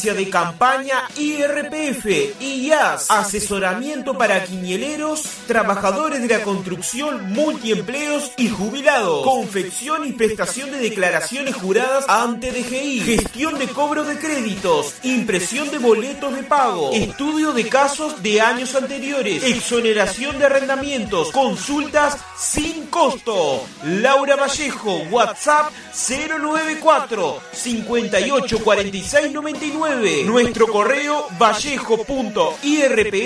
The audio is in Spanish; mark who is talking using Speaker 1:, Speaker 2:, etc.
Speaker 1: de campaña IRPF, IAS, asesoramiento para quinieleros, trabajadores de la construcción, multiempleos y jubilados, confección y prestación de declaraciones juradas ante DGI, gestión de cobro de créditos, impresión de boletos de pago, estudio de casos de años anteriores, exoneración de arrendamientos, consultas sin costo. Laura Vallejo, WhatsApp 094 58 46 99. Nuestro correo vallejo.irp